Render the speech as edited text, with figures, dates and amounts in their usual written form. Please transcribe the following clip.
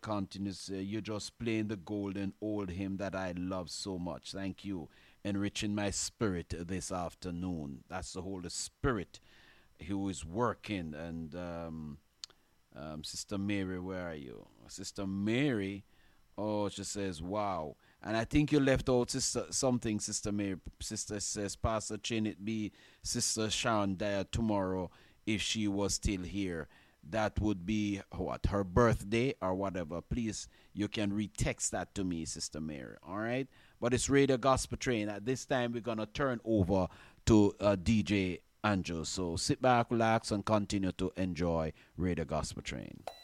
continue to say, you're just playing the golden old hymn that I love so much. Thank you. Enriching my spirit this afternoon. That's the Holy Spirit who is working. And Sister Mary, where are you? Sister Mary, oh, she says, wow. And I think you left out something, Sister Mary. Sister says, Pastor Chin, it be Sister Sharon Dyer tomorrow if she was still here. That would be what, her birthday or whatever. Please, you can retext that to me, Sister Mary. All right. But it's Radio Gospel Train. At this time, we're gonna turn over to DJ Andrew. So sit back, relax, and continue to enjoy Radio Gospel Train.